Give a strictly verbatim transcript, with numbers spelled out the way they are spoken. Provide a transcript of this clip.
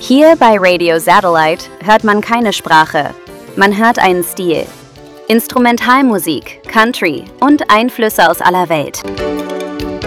Hier bei Radio Satellite hört man keine Sprache, man hört einen Stil. Instrumentalmusik, Country und Einflüsse aus aller Welt.